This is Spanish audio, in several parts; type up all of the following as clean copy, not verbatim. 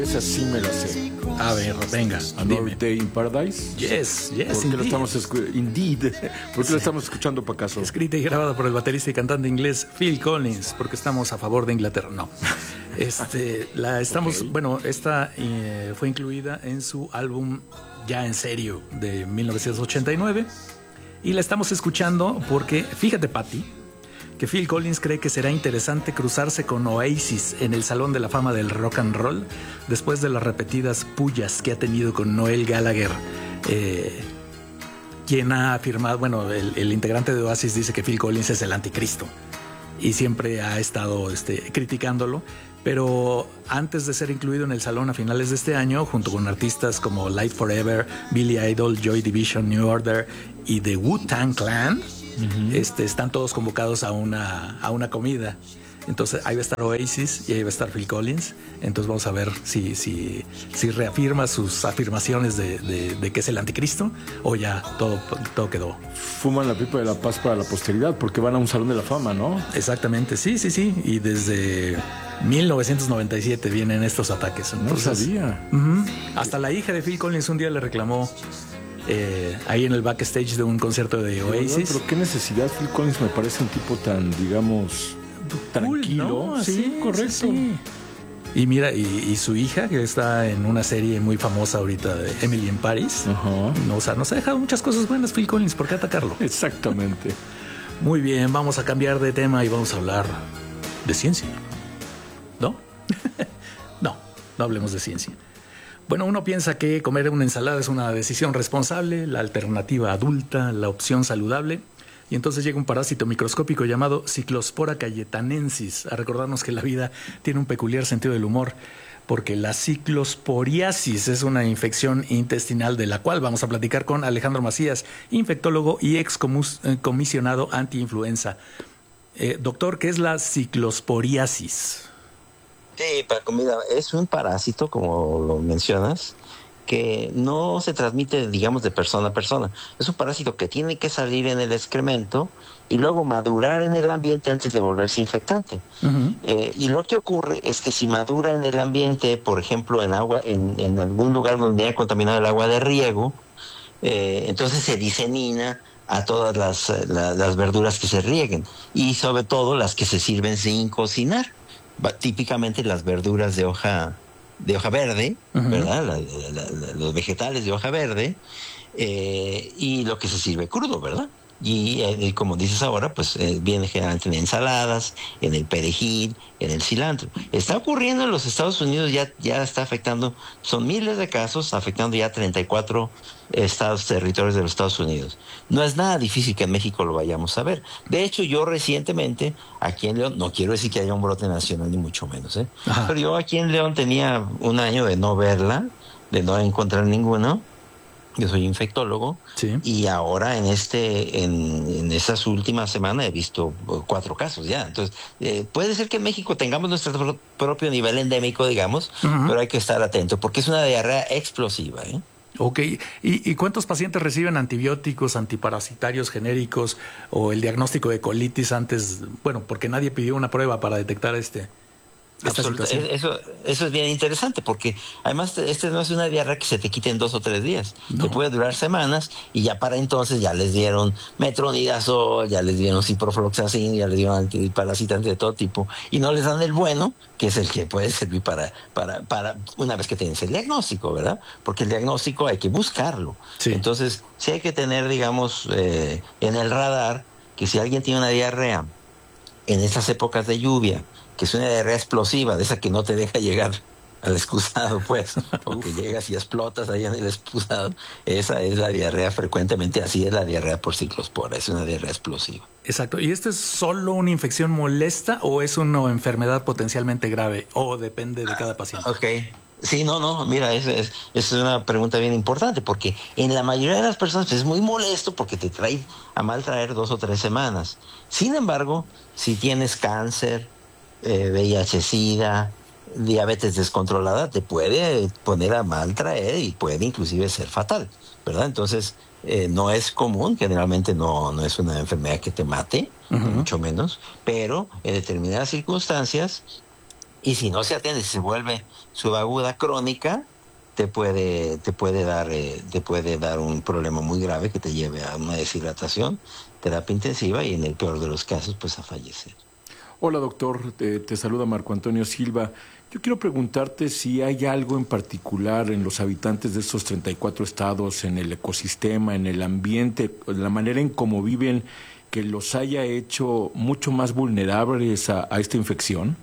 Esa sí me la sé. A ver, venga, Another Day in Paradise. Yes, ¿Por qué lo estamos Indeed. ¿Por qué lo estamos escuchando, Pacaso? Escrita y grabada por el baterista y cantante inglés Phil Collins, porque estamos a favor de Inglaterra. No. Esta fue incluida en su álbum Ya en Serio de 1989 y la estamos escuchando porque, fíjate, Patti, que Phil Collins cree que será interesante cruzarse con Oasis en el Salón de la Fama del Rock and Roll después de las repetidas pullas que ha tenido con Noel Gallagher, quien ha afirmado, el integrante de Oasis dice que Phil Collins es el anticristo y siempre ha estado criticándolo, pero antes de ser incluido en el salón a finales de este año, junto con artistas como Live Forever, Billy Idol, Joy Division, New Order y The Wu-Tang Clan, están todos convocados a una comida. Entonces ahí va a estar Oasis y ahí va a estar Phil Collins. Entonces vamos a ver si reafirma sus afirmaciones de que es el anticristo o ya todo quedó. Fuman la pipa de la paz para la posteridad porque van a un salón de la fama, ¿no? Exactamente, sí. Y desde 1997 vienen estos ataques. Entonces, no sabía. Hasta la hija de Phil Collins un día le reclamó ahí en el backstage de un concierto de Oasis. Pero qué necesidad. Phil Collins me parece un tipo tan, digamos, tranquilo, ¿no? Sí, correcto. Sí. Y mira, y su hija, que está en una serie muy famosa ahorita de Emily in Paris, nos ha dejado muchas cosas buenas Phil Collins, ¿por qué atacarlo? Exactamente. Muy bien, vamos a cambiar de tema y vamos a hablar de ciencia. ¿No? No hablemos de ciencia. Bueno, uno piensa que comer una ensalada es una decisión responsable, la alternativa adulta, la opción saludable. Y entonces llega un parásito microscópico llamado Cyclospora cayetanensis a recordarnos que la vida tiene un peculiar sentido del humor, porque la ciclosporiasis es una infección intestinal de la cual vamos a platicar con Alejandro Macías, infectólogo y excomisionado antiinfluenza. Doctor, ¿qué es la ciclosporiasis? Sí, Paco, mira, es un parásito, como lo mencionas, que no se transmite, digamos, de persona a persona. Es un parásito que tiene que salir en el excremento y luego madurar en el ambiente antes de volverse infectante. Y lo que ocurre es que si madura en el ambiente, por ejemplo, en agua, en algún lugar donde haya contaminado el agua de riego, entonces se disemina a todas las verduras que se rieguen y sobre todo las que se sirven sin cocinar. Típicamente las verduras de hoja verde, ¿verdad? Los vegetales de hoja verde, y lo que se sirve crudo, ¿verdad? Y como dices ahora, pues viene generalmente en ensaladas, en el perejil, en el cilantro. Está ocurriendo en los Estados Unidos, ya está afectando, son miles de casos, afectando ya 34 territorios de los Estados Unidos. No es nada difícil que en México lo vayamos a ver. De hecho, yo recientemente, aquí en León, no quiero decir que haya un brote nacional, ni mucho menos, pero yo aquí en León tenía un año de no verla, de no encontrar ninguno. Yo soy infectólogo, sí. Y ahora en estas últimas semanas he visto 4 casos ya. Entonces, puede ser que en México tengamos nuestro propio nivel endémico, digamos, pero hay que estar atento porque es una diarrea explosiva, Ok, ¿Y cuántos pacientes reciben antibióticos, antiparasitarios genéricos o el diagnóstico de colitis antes? Bueno, porque nadie pidió una prueba para detectar esta situación. Eso es bien interesante porque además no es una diarrea que se te quite en 2 o 3 días. No. Te puede durar semanas y ya para entonces ya les dieron metronidazol, ya les dieron ciprofloxacin, ya les dieron antiparasitantes de todo tipo y no les dan el bueno, que es el que puede servir para una vez que tienes el diagnóstico, ¿verdad? Porque el diagnóstico hay que buscarlo. Sí. Entonces, sí hay que tener, digamos, en el radar que si alguien tiene una diarrea en estas épocas de lluvia, que es una diarrea explosiva, de esa que no te deja llegar al excusado, pues, porque llegas y explotas ahí en el excusado. Esa es la diarrea frecuentemente, así es la diarrea por ciclospora, es una diarrea explosiva. Exacto. ¿Y esto es solo una infección molesta o es una enfermedad potencialmente grave? ¿O depende de cada paciente? Ok. Sí, no, mira, es una pregunta bien importante, porque en la mayoría de las personas es muy molesto porque te trae a mal traer 2 o 3 semanas. Sin embargo, si tienes cáncer, VIH-Sida, diabetes descontrolada, te puede poner a mal traer y puede inclusive ser fatal, ¿verdad? Entonces, no es común, generalmente no es una enfermedad que te mate, mucho menos, pero en determinadas circunstancias Y si no se atiende, si se vuelve subaguda crónica, te puede dar un problema muy grave que te lleve a una deshidratación, terapia intensiva y en el peor de los casos, pues a fallecer. Hola doctor, te saluda Marco Antonio Silva. Yo quiero preguntarte si hay algo en particular en los habitantes de estos 34 estados, en el ecosistema, en el ambiente, la manera en cómo viven, que los haya hecho mucho más vulnerables a esta infección.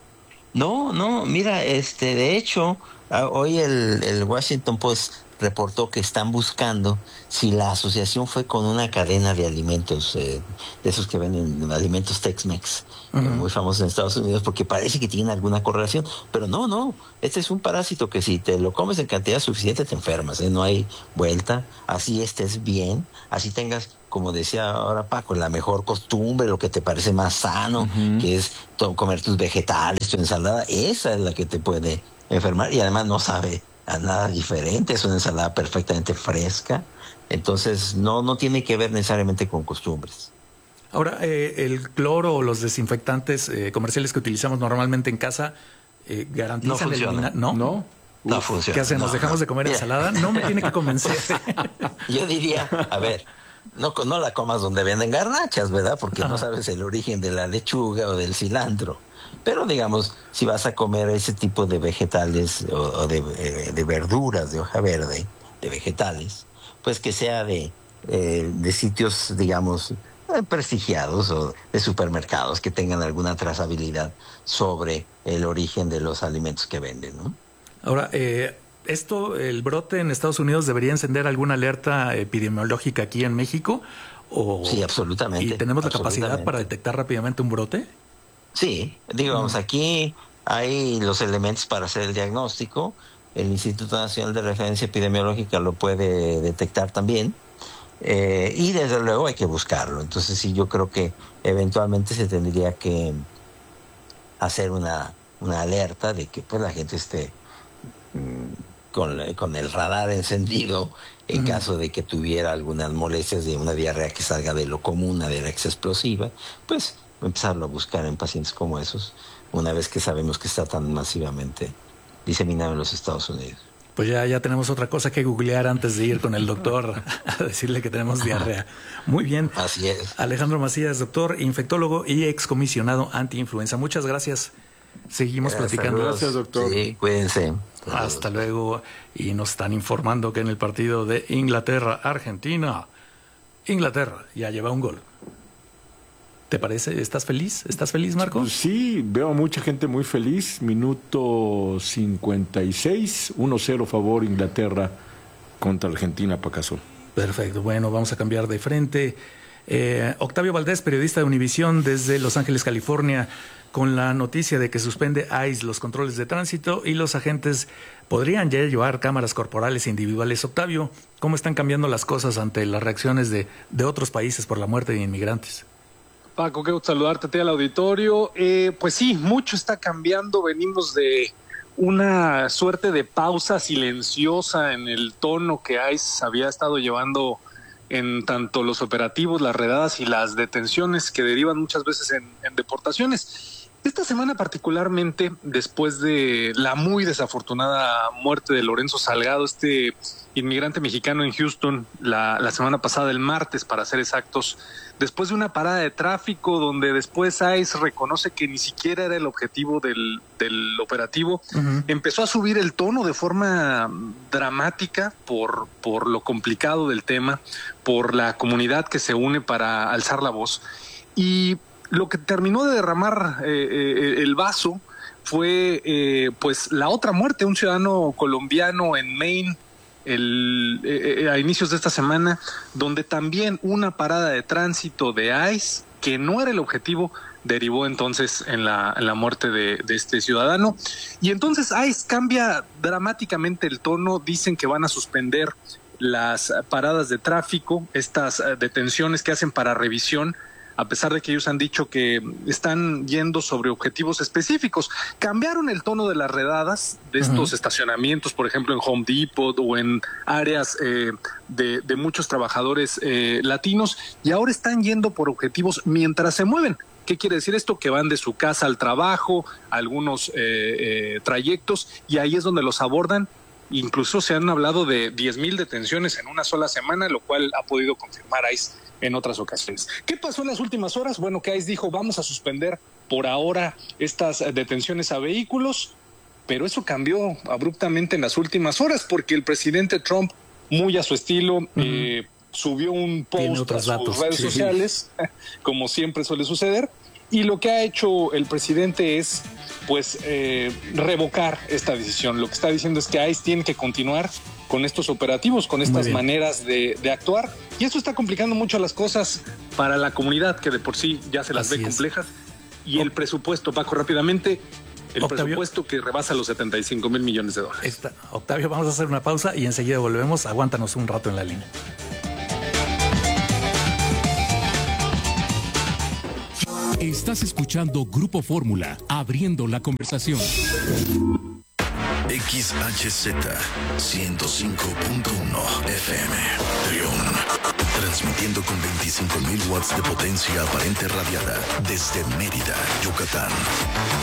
No, mira, de hecho, hoy el Washington Post reportó que están buscando si la asociación fue con una cadena de alimentos, de esos que venden alimentos Tex-Mex, muy famosos en Estados Unidos, porque parece que tiene alguna correlación, pero no, este es un parásito que si te lo comes en cantidad suficiente te enfermas, no hay vuelta, así estés bien, así tengas, como decía ahora Paco, la mejor costumbre, lo que te parece más sano, que es comer tus vegetales, tu ensalada, esa es la que te puede enfermar y además no sabe a nada diferente, es una ensalada perfectamente fresca, entonces no tiene que ver necesariamente con costumbres. Ahora, el cloro o los desinfectantes comerciales que utilizamos normalmente en casa garantizan eliminar. No funciona. ¿Qué hacemos? ¿Dejamos de comer ensalada? No me tiene que convencer. Yo diría, a ver, no la comas donde venden garnachas, ¿verdad? Porque no sabes el origen de la lechuga o del cilantro. Pero digamos, si vas a comer ese tipo de vegetales o de verduras de hoja verde, de vegetales, pues que sea de sitios, digamos, prestigiados o de supermercados que tengan alguna trazabilidad sobre el origen de los alimentos que venden, ¿no? Ahora, el brote en Estados Unidos debería encender alguna alerta epidemiológica aquí en México. Sí, absolutamente. ¿Y tenemos la capacidad para detectar rápidamente un brote? Sí, digamos, aquí hay los elementos para hacer el diagnóstico. El Instituto Nacional de Referencia Epidemiológica lo puede detectar también. Y desde luego hay que buscarlo. Entonces sí, yo creo que eventualmente se tendría que hacer una alerta de que pues la gente esté con el radar encendido en caso de que tuviera algunas molestias de una diarrea que salga de lo común, una diarrea explosiva, pues empezarlo a buscar en pacientes como esos, una vez que sabemos que está tan masivamente diseminado en los Estados Unidos. Pues ya tenemos otra cosa que googlear antes de ir con el doctor a decirle que tenemos diarrea. Muy bien. Así es. Alejandro Macías, doctor, infectólogo y excomisionado anti-influenza. Muchas gracias. Seguimos platicando. Gracias, doctor. Sí, cuídense. Hasta luego. Y nos están informando que en el partido de Inglaterra-Argentina, Inglaterra ya lleva un gol. ¿Te parece? ¿Estás feliz? ¿Estás feliz, Marco? Sí, veo a mucha gente muy feliz. Minuto 56, 1-0 favor Inglaterra contra Argentina, Pacaso. Perfecto, bueno, vamos a cambiar de frente. Octavio Valdés, periodista de Univisión desde Los Ángeles, California, con la noticia de que suspende ICE los controles de tránsito y los agentes podrían ya llevar cámaras corporales individuales. Octavio, ¿cómo están cambiando las cosas ante las reacciones de otros países por la muerte de inmigrantes? Paco, qué gusto saludarte a ti al auditorio. Pues sí, mucho está cambiando. Venimos de una suerte de pausa silenciosa en el tono que ICE había estado llevando en tanto los operativos, las redadas y las detenciones que derivan muchas veces en deportaciones. Esta semana particularmente, después de la muy desafortunada muerte de Lorenzo Salgado, este inmigrante mexicano en Houston, la semana pasada, el martes para ser exactos, después de una parada de tráfico donde después ICE reconoce que ni siquiera era el objetivo del operativo, empezó a subir el tono de forma dramática por lo complicado del tema, por la comunidad que se une para alzar la voz. Y lo que terminó de derramar el vaso fue pues la otra muerte, un ciudadano colombiano en Maine, a inicios de esta semana, donde también una parada de tránsito de ICE, que no era el objetivo, derivó entonces en la muerte de este ciudadano. Y entonces ICE cambia dramáticamente el tono, dicen que van a suspender las paradas de tráfico, estas detenciones que hacen para revisión, a pesar de que ellos han dicho que están yendo sobre objetivos específicos. Cambiaron el tono de las redadas de estos estacionamientos, por ejemplo, en Home Depot o en áreas de muchos trabajadores latinos, y ahora están yendo por objetivos mientras se mueven. ¿Qué quiere decir esto? Que van de su casa al trabajo, algunos trayectos, y ahí es donde los abordan. Incluso se han hablado de 10,000 detenciones en una sola semana, lo cual ha podido confirmar ICE en otras ocasiones. ¿Qué pasó en las últimas horas? Bueno, que ICE dijo, vamos a suspender por ahora estas detenciones a vehículos, pero eso cambió abruptamente en las últimas horas, porque el presidente Trump, muy a su estilo, subió un post a sus redes sociales, como siempre suele suceder, y lo que ha hecho el presidente es, pues, revocar esta decisión. Lo que está diciendo es que ICE tiene que continuar con estos operativos, con estas maneras de actuar, y eso está complicando mucho las cosas para la comunidad, que de por sí ya se las ve complejas, y el presupuesto, Paco, rápidamente, presupuesto que rebasa los 75,000 millones de dólares. Octavio, vamos a hacer una pausa y enseguida volvemos. Aguántanos un rato en la línea. Estás escuchando Grupo Fórmula, abriendo la conversación. XHZ 105.1 FM, Trión. Transmitiendo con 25,000 watts de potencia aparente radiada desde Mérida, Yucatán.